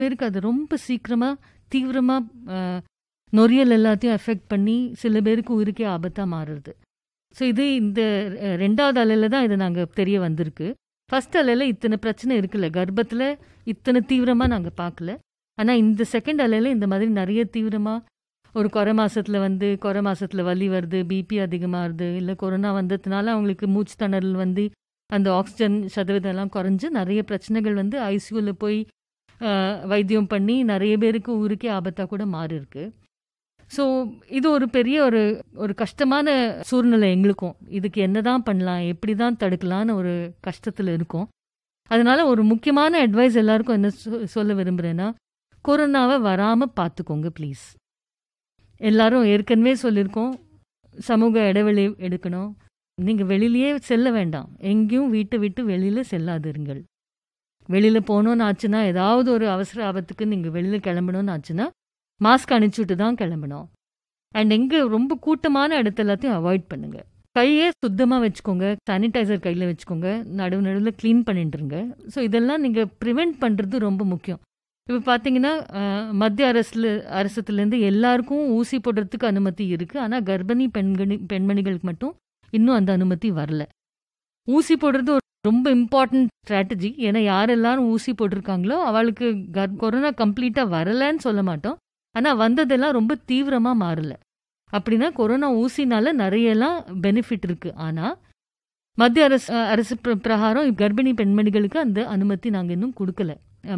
பேருக்கு அது ரொம்ப சீக்கிரமாக தீவிரமாக நொறியல் எல்லாத்தையும் எஃபெக்ட் பண்ணி சில பேருக்கு உயிருக்கே ஆபத்தாக மாறுறது. ஸோ இது இந்த 2வது அலையில் தான் இது நாங்கள் தெரிய வந்திருக்கு. ஃபர்ஸ்ட் அலையில் இத்தனை பிரச்சனை இருக்குல்ல, கர்ப்பத்தில் இத்தனை தீவிரமாக நாங்கள் பார்க்கல. ஆனால் இந்த செகண்ட் அலையில் இந்த மாதிரி நிறைய தீவிரமாக ஒரு குறை மாதத்தில் வலி வருது, பிபி அதிகமாகுது, இல்லை கொரோனா வந்ததுனால அவங்களுக்கு மூச்சு திணறல் வந்து அந்த ஆக்சிஜன் சதவீதம் எல்லாம் குறைஞ்சு நிறைய பிரச்சனைகள் வந்து ஐசியூவில் போய் வைத்தியம் பண்ணி நிறைய பேருக்கு ஊருக்கே ஆபத்தாக கூட மாறி இருக்கு. ஸோ இது ஒரு பெரிய ஒரு கஷ்டமான சூழ்நிலை எங்களுக்கும். இதுக்கு என்ன தான் பண்ணலாம், எப்படி தான் தடுக்கலான்னு ஒரு கஷ்டத்தில் இருக்கும். அதனால ஒரு முக்கியமான அட்வைஸ் எல்லாருக்கும் என்ன சொல்ல விரும்புகிறேன்னா, கொரோனாவை வராமல் பார்த்துக்கோங்க ப்ளீஸ். எல்லாரும் ஏற்கனவே சொல்லியிருக்கோம், சமூக இடைவெளி எடுக்கணும். நீங்கள் வெளியிலேயே செல்ல வேண்டாம், எங்கேயும் வீட்டை விட்டு வெளியில் செல்லாதிருங்கள். வெளியில் போகணுன்னு ஆச்சுன்னா, ஏதாவது ஒரு அவசர ஆபத்துக்கு நீங்கள் வெளியில் கிளம்பணும்னு ஆச்சுன்னா மாஸ்க் அணிச்சுட்டு தான் கிளம்பணும். அண்ட் எங்கே ரொம்ப கூட்டமான இடத்த எல்லாத்தையும் அவாய்ட் பண்ணுங்கள். கையே சுத்தமாக வச்சுக்கோங்க, சானிடைசர் கையில் வச்சுக்கோங்க, நடுவில் க்ளீன் பண்ணிட்டுருங்க. ஸோ இதெல்லாம் நீங்கள் ப்ரிவெண்ட் பண்ணுறது ரொம்ப முக்கியம். இப்போ பார்த்தீங்கன்னா மத்திய அரசுலேருந்து எல்லாருக்கும் ஊசி போடுறதுக்கு அனுமதி இருக்குது. ஆனால் கர்ப்பிணி பெண்மணிகளுக்கு மட்டும் இன்னும் அந்த அனுமதி வரல. ஊசி போடுறது ஒரு ரொம்ப இம்பார்ட்டன்ட் ஸ்ட்ராட்டஜி. ஏன்னா யார் எல்லாரும் ஊசி போட்டிருக்காங்களோ அவளுக்கு கொரோனா கம்ப்ளீட்டாக வரலன்னு சொல்ல மாட்டோம். ஆனால் வந்ததெல்லாம் ரொம்ப தீவிரமாக மாறல. அப்படின்னா கொரோனா ஊசினால நிறையலாம் பெனிஃபிட் இருக்குது. ஆனால் மத்திய அரசு பிரகாரம் கர்ப்பிணி பெண்மணிகளுக்கு அந்த அனுமதி நாங்கள் இன்னும் கொடுக்கல.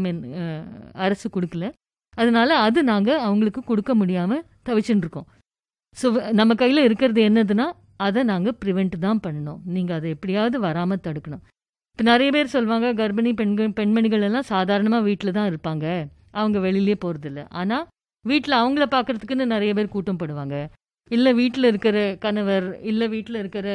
அரசு கொடுக்கல. அதனால அது நாங்கள் அவங்களுக்கு கொடுக்க முடியாமல் தவிச்சுட்டு இருக்கோம். ஸோ நம்ம கையில் இருக்கிறது என்னதுன்னா அதை நாங்கள் ப்ரிவெண்ட் தான் பண்ணணும். நீங்கள் அதை எப்படியாவது வராமல் தடுக்கணும். இப்போ நிறைய பேர் சொல்லுவாங்க, கர்ப்பிணி பெண்மணிகள் எல்லாம் சாதாரணமாக வீட்டில் தான் இருப்பாங்க, அவங்க வெளியிலே போகிறதில்ல. ஆனால் வீட்டில் அவங்கள பார்க்குறதுக்குன்னு நிறைய பேர் கூட்டம் போடுவாங்க. இல்லை வீட்டில் இருக்கிற கணவர், இல்லை வீட்டில் இருக்கிற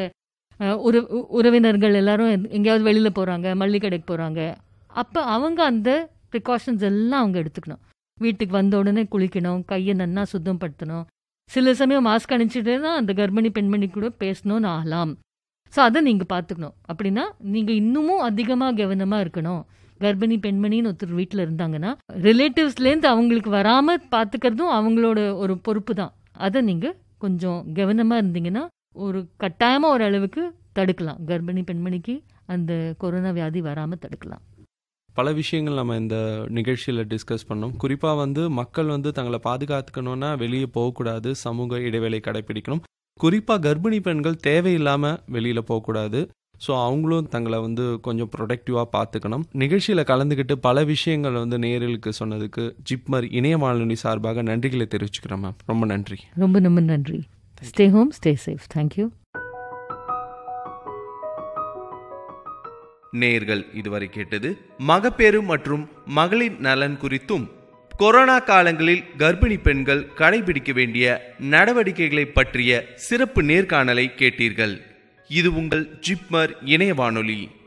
உறவினர்கள் எல்லாரும் எங்கேயாவது வெளியில் போகிறாங்க, மல்லிகை கடைக்கு போகிறாங்க. அப்போ அவங்க அந்த ப்ரிகாஷன்ஸ் எல்லாம் அவங்க எடுத்துக்கணும். வீட்டுக்கு வந்த உடனே குளிக்கணும், கையை நன்னா சுத்தப்படுத்தணும். சில சமயம் மாஸ்க் அணிச்சிட்டு தான் அந்த கர்ப்பிணி பெண்மணி கூட பேசணும்னு ஆகலாம். ஸோ அதை நீங்கள் பார்த்துக்கணும். அப்படின்னா நீங்கள் இன்னமும் அதிகமாக கவனமாக இருக்கணும். கர்ப்பிணி பெண்மணின்னு ஒருத்தர் வீட்டில் இருந்தாங்கன்னா ரிலேட்டிவ்ஸ்லேருந்து அவங்களுக்கு வராமல் பார்த்துக்கிறதும் அவங்களோட ஒரு பொறுப்பு தான். அதை நீங்கள் கொஞ்சம் கவனமாக இருந்தீங்கன்னா ஒரு கட்டாயமாக ஒரு அளவுக்கு தடுக்கலாம். கர்ப்பிணி பெண்மணிக்கு அந்த கொரோனா வியாதி வராமல் தடுக்கலாம். பல விஷயங்கள் நம்ம இந்த நிகழ்ச்சியில் டிஸ்கஸ் பண்ணோம். குறிப்பாக மக்கள் தங்களை பாதுகாத்துக்கணும்னா வெளியே போகக்கூடாது, சமூக இடைவேளை கடைபிடிக்கணும். குறிப்பாக கர்ப்பிணி பெண்கள் தேவையில்லாமல் வெளியில் போகக்கூடாது. ஸோ அவங்களும் தங்களை கொஞ்சம் ப்ரொடக்டிவாக பார்த்துக்கணும். நிகழ்ச்சியில் கலந்துக்கிட்டு பல விஷயங்கள் நேயர்களுக்கு சொன்னதுக்கு ஜிப்மர் இணைய வானொலி சார்பாக நன்றிகளை தெரிவிச்சுக்கிறேன் மேம். ரொம்ப நன்றி. ரொம்ப ரொம்ப நன்றி. Stay home, stay safe. Thank you. நேயர்கள் இதுவரை கேட்டது மகப்பேறு மற்றும் மகளிர் நலன் குறித்தும் கொரோனா காலங்களில் கர்ப்பிணி பெண்கள் கடைபிடிக்க வேண்டிய நடவடிக்கைகளை பற்றிய சிறப்பு நேர்காணலை கேட்டீர்கள். இது உங்கள் ஜிப்மர் இணைய வானொலி.